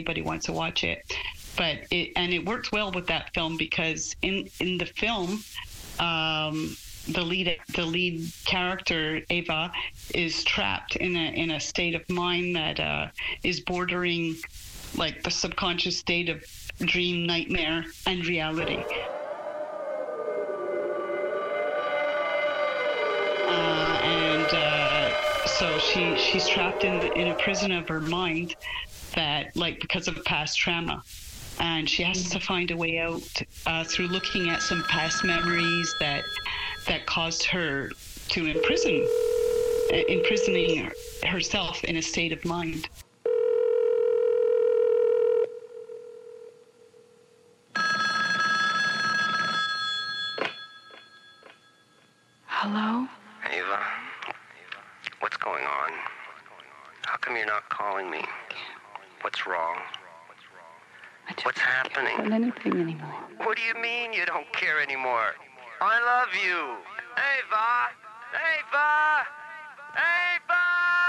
anybody wants to watch it. But it works well with that film because in the film, the lead character Ava is trapped in a state of mind that is bordering like the subconscious state of dream, nightmare, and reality. So she's trapped in a prison of her mind that, like, because of past trauma. And she has to find a way out through looking at some past memories that caused her to imprisoning herself in a state of mind. Hello? Ava, what's going on? How come you're not calling me? What's wrong? What's happening? I don't feel anything anymore. What do you mean you don't care anymore? I love you. Ava! Ava! Ava!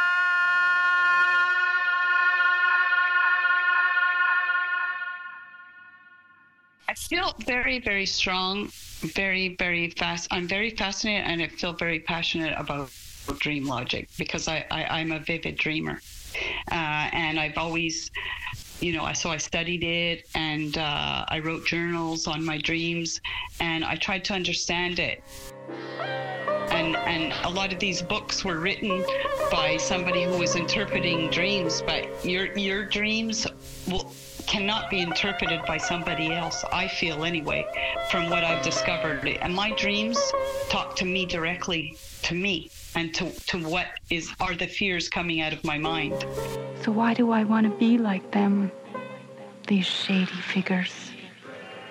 I feel very, very strong, very, very fast. I'm very fascinated, and I feel very passionate about dream logic because I'm a vivid dreamer. And I've always, so I studied it, and I wrote journals on my dreams, and I tried to understand it. And a lot of these books were written by somebody who was interpreting dreams, but your dreams cannot be interpreted by somebody else, I feel anyway, from what I've discovered. And my dreams talk to me directly, to me, and to what are the fears coming out of my mind. So why do I want to be like them, these shady figures?